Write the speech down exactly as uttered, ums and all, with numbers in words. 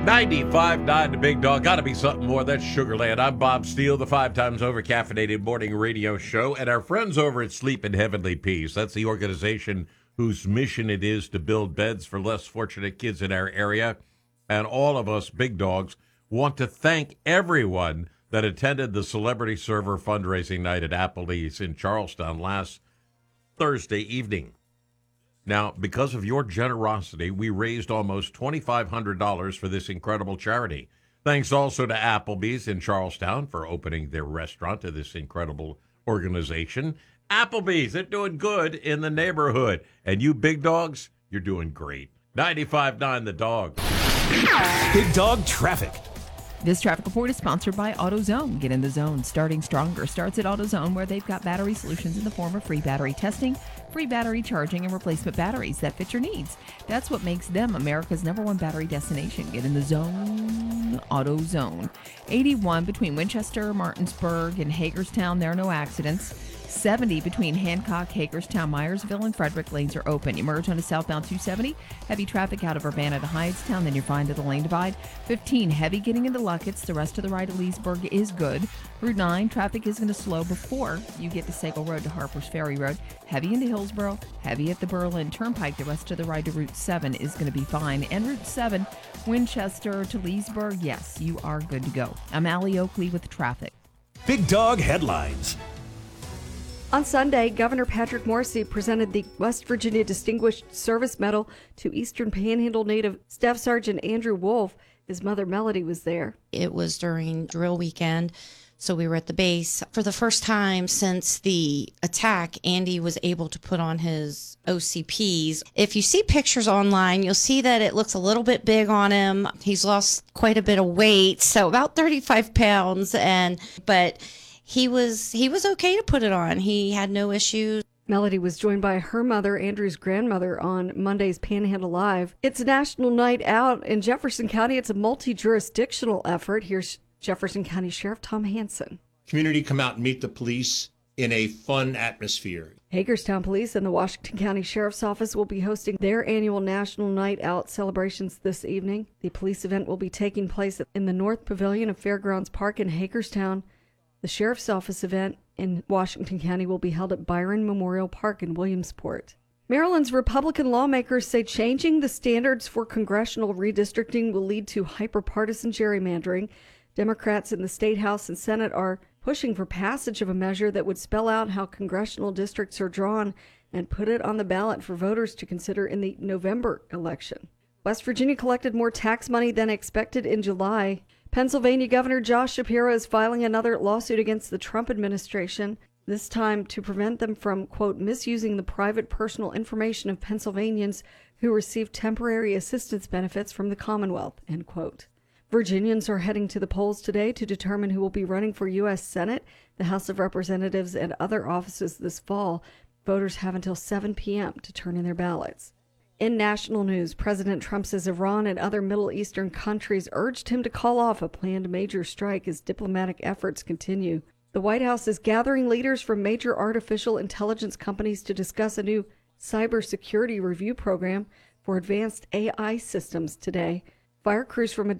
ninety-five point nine The Big Dog. Got to be something more. That's Sugarland. I'm Bob Steele, the five times over caffeinated morning radio show. And our friends over at Sleep in Heavenly Peace, that's the organization whose mission it is to build beds for less fortunate kids in our area. And all of us big dogs want to thank everyone that attended the Celebrity Server fundraising night at Applebee's in Charlestown last Thursday evening. Now, because of your generosity, we raised almost two thousand five hundred dollars for this incredible charity. Thanks also to Applebee's in Charlestown for opening their restaurant to this incredible organization. Applebee's, they're doing good in the neighborhood. And you big dogs, you're doing great. ninety-five point nine The Dog. Big Dog Traffic. This traffic report is sponsored by AutoZone. Get in the zone. Starting stronger starts at AutoZone, where they've got battery solutions in the form of free battery testing, free battery charging, and replacement batteries that fit your needs. That's what makes them America's number one battery destination. Get in the zone. AutoZone. eighty-one between Winchester, Martinsburg, and Hagerstown. There are no accidents. seventy between Hancock, Hagerstown, Myersville, and Frederick lanes are open. You merge onto southbound two seventy. Heavy traffic out of Urbana to Hydestown, then you're fine to the lane divide. fifteen heavy getting into Luckett's. The rest of the ride to Leesburg is good. Route nine traffic is going to slow before you get to Sagal Road to Harper's Ferry Road. Heavy into Hillsboro, heavy at the Berlin Turnpike. The rest of the ride to Route seven is going to be fine. And Route seven, Winchester to Leesburg, yes, you are good to go. I'm Allie Oakley with traffic. Big Dog Headlines. On Sunday, Governor Patrick Morrisey presented the West Virginia Distinguished Service Medal to Eastern Panhandle native Staff Sergeant Andrew Wolf. His mother, Melody, was there. It was during drill weekend, so we were at the base. For the first time since the attack, Andy was able to put on his O C Ps. If you see pictures online, you'll see that it looks a little bit big on him. He's lost quite a bit of weight, so about thirty-five pounds, and but he was he was okay to put it on. He had no issues. Melody was joined by her mother, Andrew's grandmother, on Monday's Panhandle Live. It's a national night out in Jefferson County. It's a multi-jurisdictional effort. Here's Jefferson County Sheriff Tom Hansen. Community come out and meet the police in a fun atmosphere. Hagerstown Police and the Washington County Sheriff's Office will be hosting their annual National Night Out celebrations this evening. The police event will be taking place in the North Pavilion of Fairgrounds Park in Hagerstown. The Sheriff's Office event in Washington County will be held at Byron Memorial Park in Williamsport. Maryland's Republican lawmakers say changing the standards for congressional redistricting will lead to hyperpartisan gerrymandering. Democrats in the State House and Senate are pushing for passage of a measure that would spell out how congressional districts are drawn and put it on the ballot for voters to consider in the November election. West Virginia collected more tax money than expected in July. Pennsylvania Governor Josh Shapiro is filing another lawsuit against the Trump administration, this time to prevent them from, quote, misusing the private personal information of Pennsylvanians who receive temporary assistance benefits from the Commonwealth, end quote. Virginians are heading to the polls today to determine who will be running for U S Senate, the House of Representatives, and other offices this fall. Voters have until seven p.m. to turn in their ballots. In national news, President Trump says Iran and other Middle Eastern countries urged him to call off a planned major strike as diplomatic efforts continue. The White House is gathering leaders from major artificial intelligence companies to discuss a new cybersecurity review program for advanced A I systems today. Fire crews from a